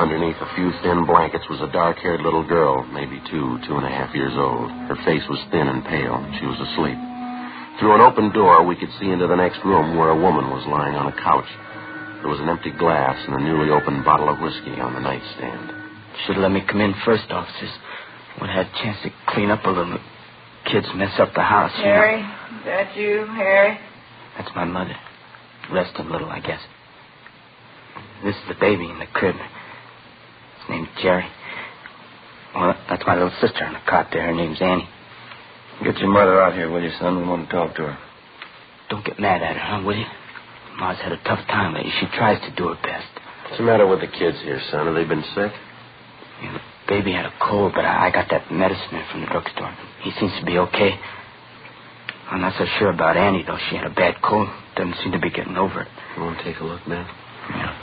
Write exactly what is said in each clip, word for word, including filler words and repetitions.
Underneath a few thin blankets was a dark-haired little girl, maybe two, two and a half years old. Her face was thin and pale. She was asleep. Through an open door, we could see into the next room where a woman was lying on a couch. There was an empty glass and a newly opened bottle of whiskey on the nightstand. Should have let me come in first, officers. Would have had a chance to clean up a little. Kids mess up the house. Harry, You know. is that you, Harry? That's my mother. Rested a little, I guess. This is the baby in the crib. His name's Jerry. Well, that's my little sister in the cot there. Her name's Annie. Get your mother out here, will you, son? We want to talk to her. Don't get mad at her, huh, will you? Ma's had a tough time lately. She tries to do her best. What's the matter with the kids here, son? Have they been sick? Yeah, the baby had a cold, but I got that medicine in from the drugstore. He seems to be okay. I'm not so sure about Annie, though. She had a bad cold. Doesn't seem to be getting over it. You want to take a look, man? Yeah.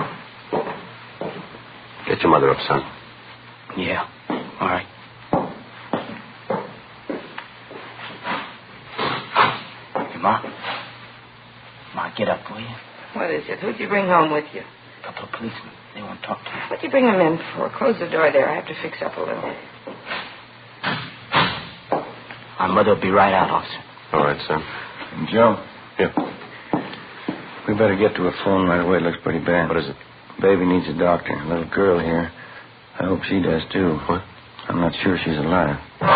Get your mother up, son. Yeah. All right. Hey, Ma. Ma, get up, will you? What is it? Who'd you bring home with you? A couple of policemen. They want to talk to you. What'd you bring them in for? Close the door there. I have to fix up a little. My mother will be right out, officer. All right, son. And Joe? Yeah. We better get to a phone right away. It looks pretty bad. What is it? Baby needs a doctor. A little girl here. I hope she does, too. What? I'm not sure she's alive.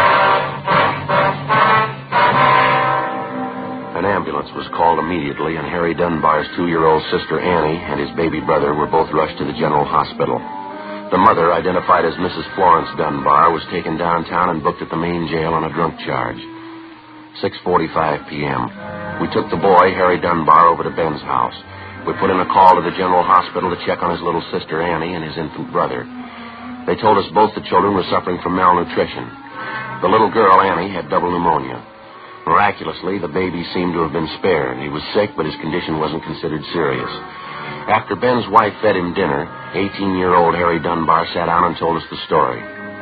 An ambulance was called immediately, and Harry Dunbar's two-year-old sister Annie and his baby brother were both rushed to the general hospital. The mother, identified as Missus Florence Dunbar, was taken downtown and booked at the main jail on a drunk charge. six forty-five p.m. We took the boy, Harry Dunbar, over to Ben's house. We put in a call to the general hospital to check on his little sister Annie and his infant brother. They told us both the children were suffering from malnutrition. The little girl, Annie, had double pneumonia. Miraculously, the baby seemed to have been spared. He was sick, but his condition wasn't considered serious. After Ben's wife fed him dinner, eighteen-year-old Harry Dunbar sat down and told us the story.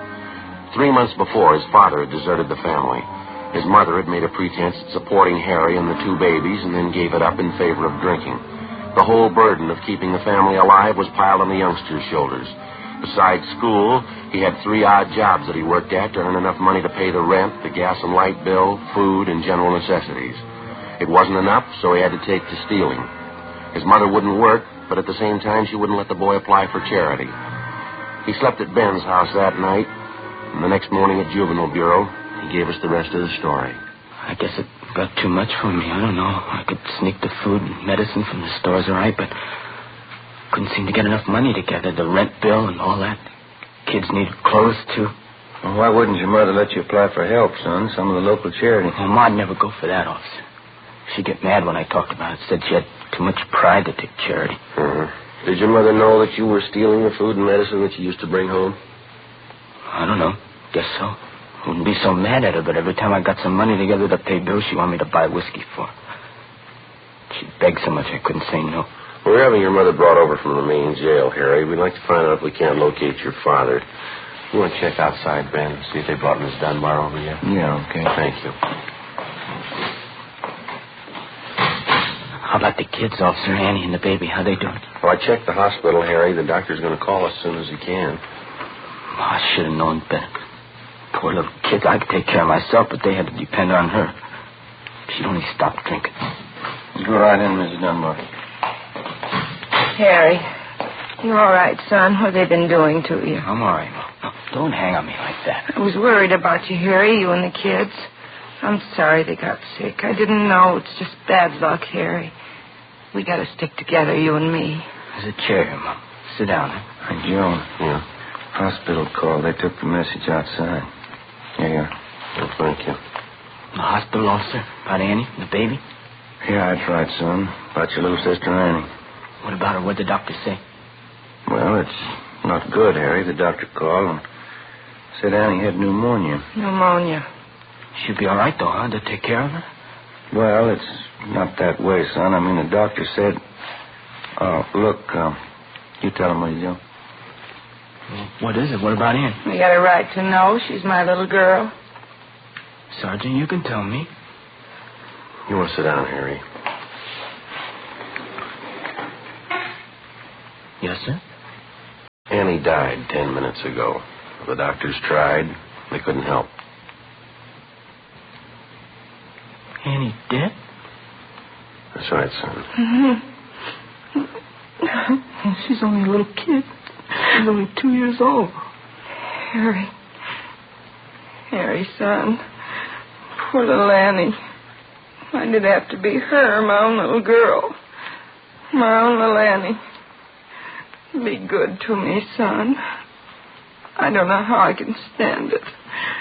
Three months before, his father had deserted the family. His mother had made a pretense at supporting Harry and the two babies and then gave it up in favor of drinking. The whole burden of keeping the family alive was piled on the youngster's shoulders. Besides school, he had three odd jobs that he worked at to earn enough money to pay the rent, the gas and light bill, food, and general necessities. It wasn't enough, so he had to take to stealing. His mother wouldn't work, but at the same time, she wouldn't let the boy apply for charity. He slept at Ben's house that night, and the next morning at Juvenile Bureau, he gave us the rest of the story. I guess it got too much for me. I don't know. I could sneak the food and medicine from the stores all right, but couldn't seem to get enough money together. The rent bill and all that. Kids needed clothes, too. Well, why wouldn't your mother let you apply for help, son? Some of the local charities. Well, Ma'd never go for that, officer. She'd get mad when I talked about it. Said she had too much pride to take charity. Uh-huh. Did your mother know that you were stealing the food and medicine that you used to bring home? I don't know. Guess so. Wouldn't be so mad at her, but every time I got some money together to pay bills, she wanted me to buy whiskey for her. She begged so much I couldn't say no. We're having your mother brought over from the main jail, Harry. We'd like to find out if we can't locate your father. You want to check outside, Ben, see if they brought Miss Dunbar over yet? Yeah, okay. Thank you. How about the kids, Officer? Annie and the baby, how they doing? Well, I checked the hospital, Harry. The doctor's going to call as soon as he can. Oh, I should have known better. Poor little kids. I could take care of myself, but they had to depend on her. She'd only stopped drinking. Go right in, Missus Dunbar. Harry, you all right, son? What have they been doing to you? I'm all right, Mom. No, don't hang on me like that. I was worried about you, Harry, you and the kids. I'm sorry they got sick. I didn't know. It's just bad luck, Harry. We got to stick together, you and me. There's a chair here, Mom. Sit down. Huh? Hey, Joe. Yeah. Hospital call. They took the message outside. Here. Well, thank you. The hospital, officer? About Annie and the baby? Yeah, that's right, son. About your little sister, Annie. What about her? What'd the doctor say? Well, it's not good, Harry. The doctor called and said Annie had pneumonia. Pneumonia. She'll be all right, though, huh? To take care of her? Well, it's not that way, son. I mean, the doctor said... Oh, look, uh, you tell him what you do. Well, what is it? What about Annie? We got a right to know. She's my little girl. Sergeant, you can tell me. You want to sit down, Harry? Yes, sir? Annie died ten minutes ago. The doctors tried. They couldn't help. Annie dead? That's right, son. Mm-hmm. She's only a little kid. She's only two years old. Harry. Harry, son. Poor little Annie. Why did it have to be her, my own little girl? My own little Annie. Be good to me, son. I don't know how I can stand it.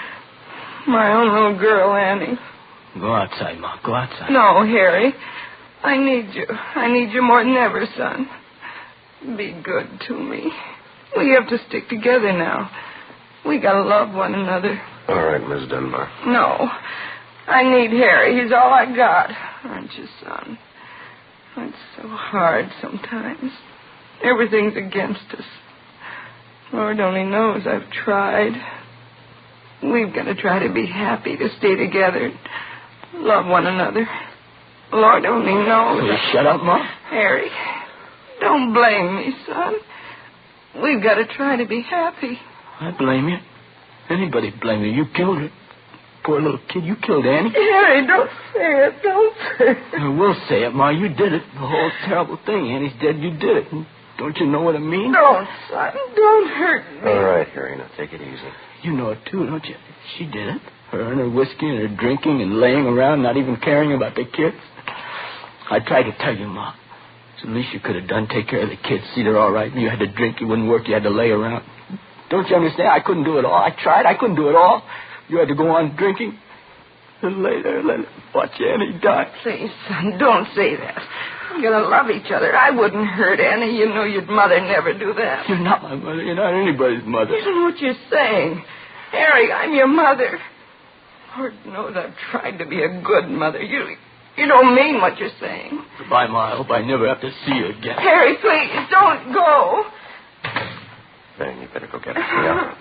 My own little girl, Annie. Go outside, Ma. Go outside. No, Harry. I need you. I need you more than ever, son. Be good to me. We have to stick together now. We gotta love one another. All right, Miss Dunbar. No. I need Harry. He's all I got. Aren't you, son? It's so hard sometimes. Everything's against us. Lord only knows I've tried. We've got to try to be happy, to stay together, love one another. Lord only knows. Will you shut up, Ma? Harry, don't blame me, son. We've got to try to be happy. I blame you. Anybody blame you. You killed her. Poor little kid. You killed Annie. Harry, don't say it. Don't say it. I will say it, Ma. You did it. The whole terrible thing. Annie's dead. You did it. Don't you know what I mean? Don't, son. Don't hurt me. All right, Harry. Now take it easy. You know it, too, don't you? She did it. Her and her whiskey and her drinking and laying around, not even caring about the kids. I tried to tell you, Ma. It's the least you could have done. Take care of the kids. See they're all right. You had to drink. You wouldn't work. You had to lay around. Don't you understand? I couldn't do it all. I tried. I couldn't do it all. You had to go on drinking. And lay there and let watch Annie die. Please, son, don't say that. We're going to love each other. I wouldn't hurt Annie. You know your mother never do that. You're not my mother. You're not anybody's mother. You don't know what you're saying. Harry, I'm your mother. Lord knows I've tried to be a good mother. You you don't mean what you're saying. Goodbye, Ma. I hope I never have to see you again. Harry, please, don't go. Ben, you better go get her. Yeah.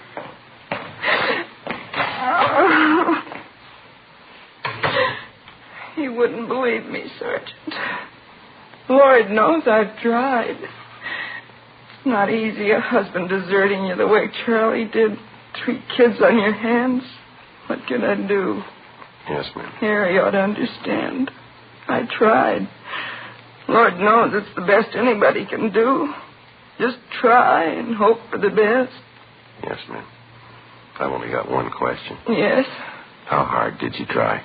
You wouldn't believe me, Sergeant. Lord knows I've tried. It's not easy, a husband deserting you the way Charlie did. Three kids on your hands. What can I do? Yes, ma'am. Harry ought to understand. I tried. Lord knows it's the best anybody can do. Just try and hope for the best. Yes, ma'am. I've only got one question. Yes? How hard did you try?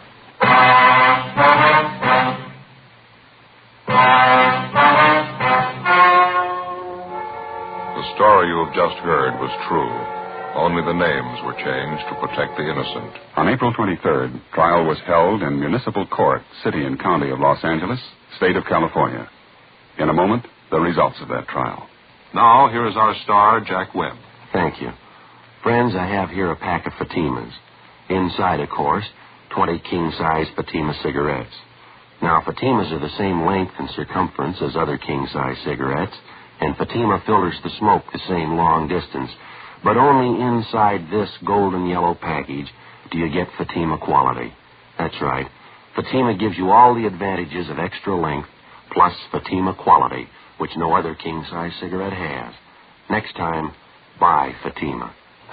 The story you have just heard was true. Only the names were changed to protect the innocent. On April twenty-third, trial was held in Municipal Court, City and County of Los Angeles, State of California. In a moment, the results of that trial. Now, here is our star, Jack Webb. Thank you. Friends, I have here a pack of Fatimas. Inside, of course, twenty king-size Fatima cigarettes. Now, Fatimas are the same length and circumference as other king-size cigarettes, and Fatima filters the smoke the same long distance. But only inside this golden yellow package do you get Fatima quality. That's right. Fatima gives you all the advantages of extra length plus Fatima quality, which no other king-size cigarette has. Next time, buy Fatima.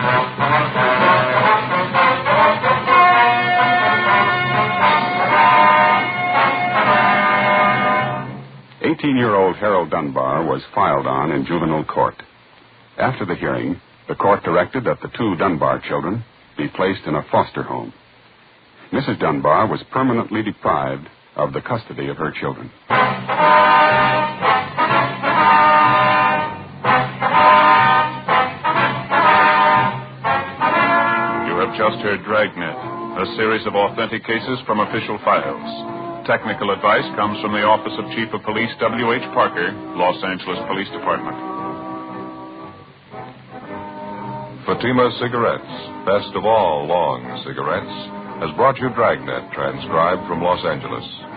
eighteen-year-old Harold Dunbar was filed on in juvenile court. After the hearing, the court directed that the two Dunbar children be placed in a foster home. Missus Dunbar was permanently deprived of the custody of her children. You have just heard Dragnet, a series of authentic cases from official files. Technical advice comes from the Office of Chief of Police W H Parker, Los Angeles Police Department. Fatima Cigarettes, best of all long cigarettes, has brought you Dragnet, transcribed from Los Angeles.